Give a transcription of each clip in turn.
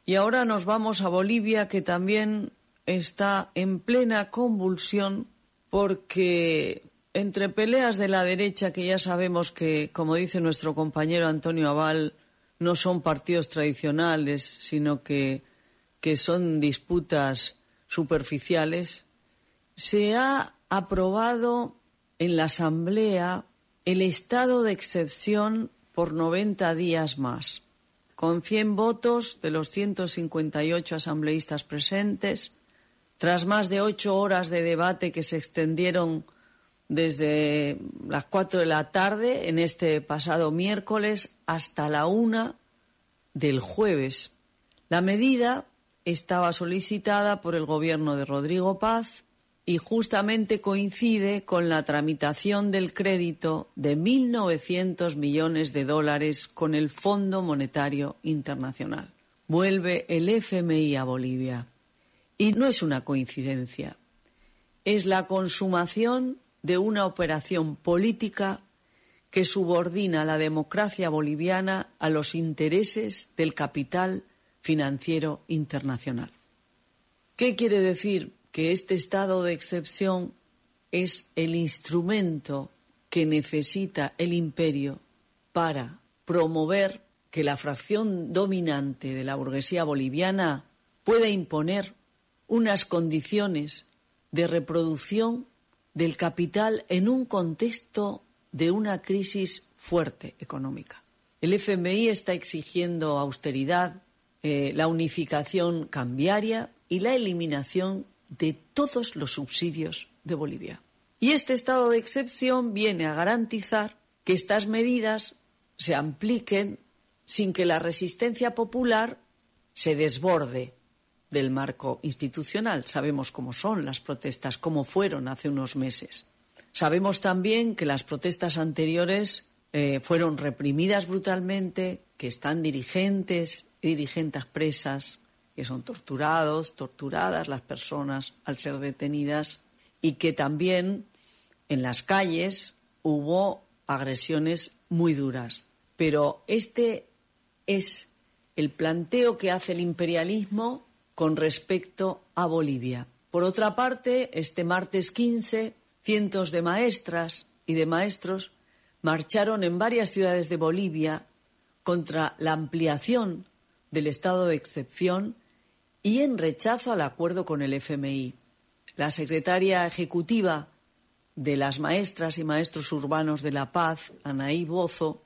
Y ahora nos vamos a Bolivia, que también está en plena convulsión porque entre peleas de la derecha, que ya sabemos que, como dice nuestro compañero Antonio Abal, no son partidos tradicionales, sino que son disputas superficiales, se ha aprobado en la Asamblea el estado de excepción por 90 días más. Con 100 votos de los 158 asambleístas presentes, tras más de 8 horas de debate que se extendieron desde las 4 de la tarde en este pasado miércoles hasta la 1 del jueves. La medida estaba solicitada por el gobierno de Rodrigo Paz y justamente coincide con la tramitación del crédito de 1.900 millones de dólares con el Fondo Monetario Internacional. Vuelve el FMI a Bolivia. Y no es una coincidencia, es la consumación de una operación política que subordina la democracia boliviana a los intereses del capital financiero internacional. ¿Qué quiere decir? Que este estado de excepción es el instrumento que necesita el imperio para promover que la fracción dominante de la burguesía boliviana pueda imponer unas condiciones de reproducción del capital en un contexto de una crisis fuerte económica. El FMI está exigiendo austeridad, la unificación cambiaria y la eliminación de todos los subsidios de Bolivia. Y este estado de excepción viene a garantizar que estas medidas se apliquen sin que la resistencia popular se desborde del marco institucional. Sabemos cómo son las protestas, cómo fueron hace unos meses. Sabemos también que las protestas anteriores fueron reprimidas brutalmente, que están dirigentes y dirigentes presas, que son torturadas las personas al ser detenidas, y que también en las calles hubo agresiones muy duras. Pero este es el planteo que hace el imperialismo con respecto a Bolivia. Por otra parte, este martes 15, cientos de maestras y de maestros marcharon en varias ciudades de Bolivia contra la ampliación del estado de excepción y en rechazo al acuerdo con el FMI. La secretaria ejecutiva de las maestras y maestros urbanos de La Paz, Anaí Bozo,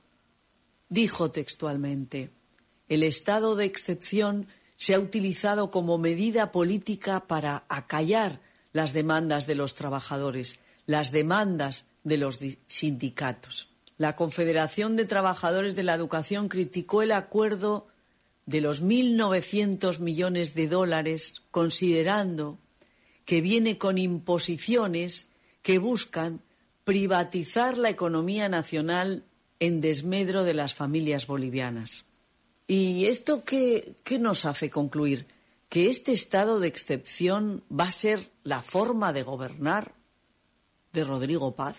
dijo textualmente: el estado de excepción se ha utilizado como medida política para acallar las demandas de los trabajadores, las demandas de los sindicatos. La Confederación de Trabajadores de la Educación criticó el acuerdo de los 1.900 millones de dólares, considerando que viene con imposiciones que buscan privatizar la economía nacional en desmedro de las familias bolivianas. ¿Y esto qué nos hace concluir? ¿Que este estado de excepción va a ser la forma de gobernar de Rodrigo Paz?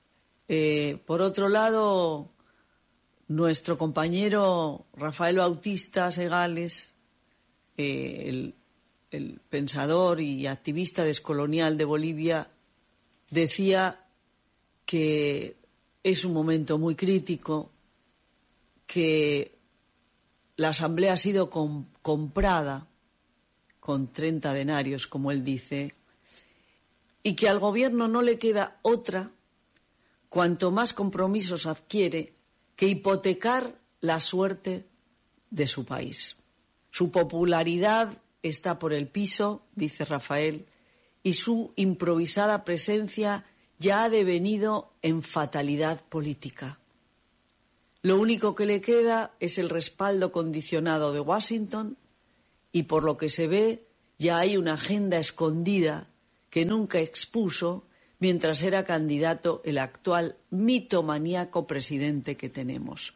Por otro lado, nuestro compañero Rafael Bautista Segales, el pensador y activista descolonial de Bolivia, decía que es un momento muy crítico, que la Asamblea ha sido comprada con 30 denarios, como él dice, y que al gobierno no le queda otra, cuanto más compromisos adquiere, que hipotecar la suerte de su país. Su popularidad está por el piso, dice Rafael, y su improvisada presencia ya ha devenido en fatalidad política. Lo único que le queda es el respaldo condicionado de Washington y, por lo que se ve, ya hay una agenda escondida que nunca expuso mientras era candidato el actual mitomaníaco presidente que tenemos.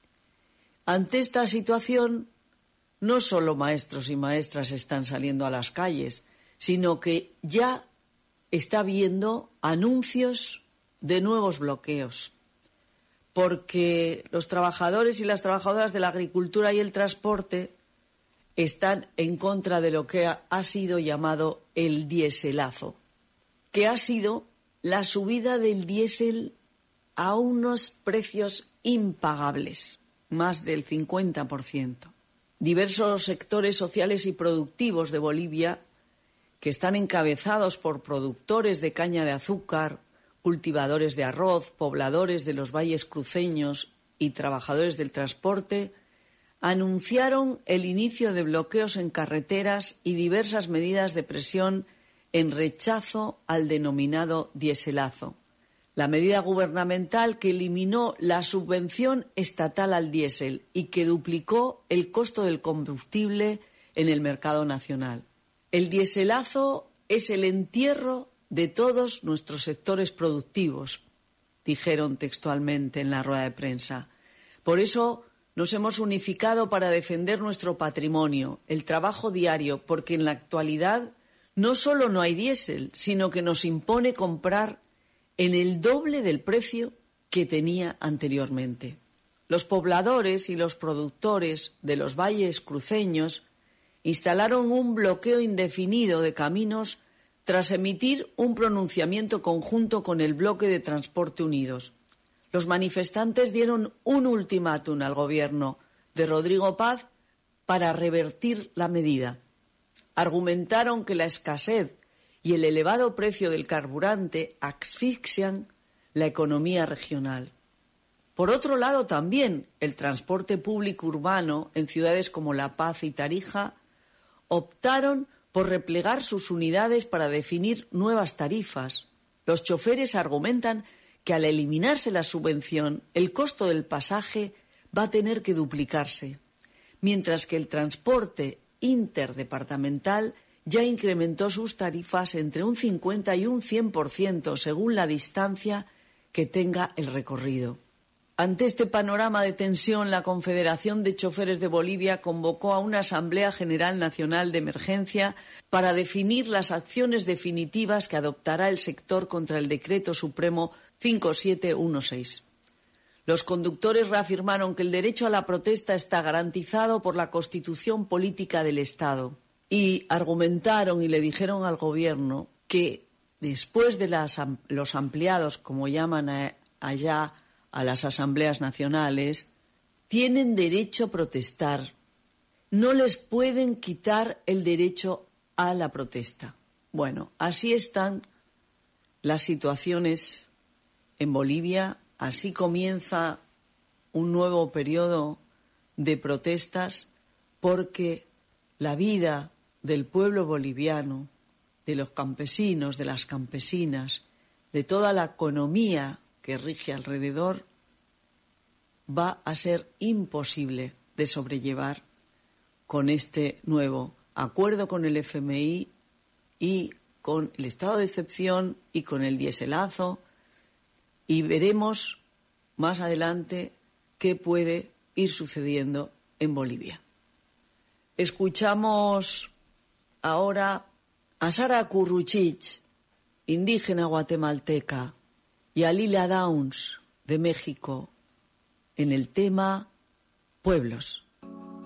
Ante esta situación, no solo maestros y maestras están saliendo a las calles, sino que ya está habiendo anuncios de nuevos bloqueos, porque los trabajadores y las trabajadoras de la agricultura y el transporte están en contra de lo que ha sido llamado el dieselazo, que ha sido la subida del diésel a unos precios impagables, más del 50%. Diversos sectores sociales y productivos de Bolivia, que están encabezados por productores de caña de azúcar, cultivadores de arroz, pobladores de los valles cruceños y trabajadores del transporte, anunciaron el inicio de bloqueos en carreteras y diversas medidas de presión en rechazo al denominado dieselazo, la medida gubernamental que eliminó la subvención estatal al diésel y que duplicó el costo del combustible en el mercado nacional. El dieselazo es el entierro de todos nuestros sectores productivos, dijeron textualmente en la rueda de prensa. Por eso nos hemos unificado para defender nuestro patrimonio, el trabajo diario, porque en la actualidad no solo no hay diésel, sino que nos impone comprar en el doble del precio que tenía anteriormente. Los pobladores y los productores de los valles cruceños instalaron un bloqueo indefinido de caminos tras emitir un pronunciamiento conjunto con el Bloque de Transporte Unidos. Los manifestantes dieron un ultimátum al gobierno de Rodrigo Paz para revertir la medida. Argumentaron que la escasez y el elevado precio del carburante asfixian la economía regional. Por otro lado, también el transporte público urbano en ciudades como La Paz y Tarija optaron por replegar sus unidades para definir nuevas tarifas. Los choferes argumentan que al eliminarse la subvención, el costo del pasaje va a tener que duplicarse, mientras que el transporte interdepartamental ya incrementó sus tarifas entre un 50 y un 100% según la distancia que tenga el recorrido. Ante este panorama de tensión, la Confederación de Choferes de Bolivia convocó a una Asamblea General Nacional de Emergencia para definir las acciones definitivas que adoptará el sector contra el Decreto Supremo 5716. Los conductores reafirmaron que el derecho a la protesta está garantizado por la Constitución Política del Estado y argumentaron y le dijeron al Gobierno que después de los ampliados, como llaman allá a las asambleas nacionales, tienen derecho a protestar. No les pueden quitar el derecho a la protesta. Bueno, así están las situaciones en Bolivia. Así comienza un nuevo periodo de protestas porque la vida del pueblo boliviano, de los campesinos, de las campesinas, de toda la economía que rige alrededor, va a ser imposible de sobrellevar con este nuevo acuerdo con el FMI y con el estado de excepción y con el dieselazo, y veremos más adelante qué puede ir sucediendo en Bolivia. Escuchamos ahora a Sara Curruchich, indígena guatemalteca, y a Lila Downs, de México, en el tema Pueblos.